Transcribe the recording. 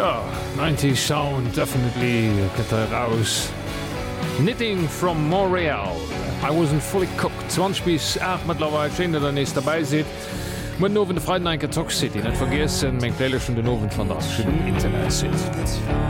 Ja, 90 Sound definitely get raus. Knitting from Montreal. I wasn't fully cooked. 20 bis 8 mittlerweile schön, dass ihr dabei seid. Mit nowen de Freitag Talk City. Nicht vergessen, mein Playlist von den Noven von der Internet sind.